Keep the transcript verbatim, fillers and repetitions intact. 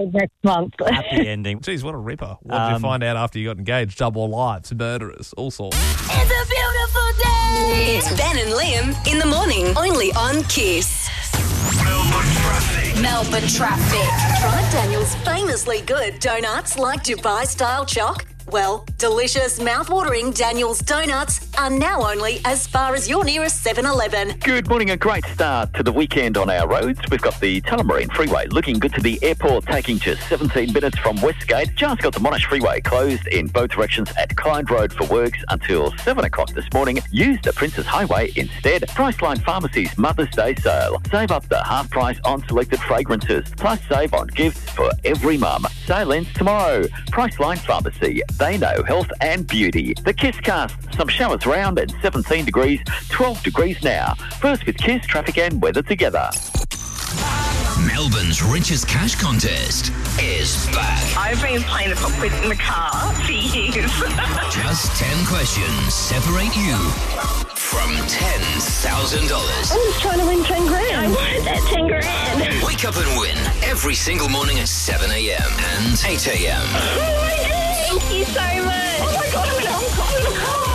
next month. Happy ending. Geez, what a ripper. What did Um, you find out after you got engaged? Double lives, murderers, all sorts. It's a beautiful day. It's Ben and Liam in the morning, only on Kiss. Melbourne traffic. Melbourne traffic. Tried Daniel's famously good donuts like Dubai-style choc? Well, delicious, mouth-watering Daniel's donuts are now only as far as your nearest seven eleven. Good morning, a great start to the weekend on our roads. We've got the Tullamarine Freeway looking good to the airport, taking just seventeen minutes from Westgate. Just got the Monash Freeway closed in both directions at Clyde Road for works until seven o'clock this morning. Use the Princess Highway instead. Priceline Pharmacy's Mother's Day sale. Save up to half price on selected fragrances, plus save on gifts for every mum. Sale ends tomorrow. Priceline Pharmacy. They know health and beauty. The Kiss Cast. Some showers around and seventeen degrees, twelve degrees now. First with Kiss, traffic and weather together. Melbourne's richest cash contest is back. I've been playing the pop quiz in the car for years. Just ten questions separate you from ten thousand dollars. I'm just trying to win ten grand. I wanted that ten grand. Wake up and win every single morning at seven a.m. and eight a.m. Oh my God. Thank you so much. Oh my God, I'm in a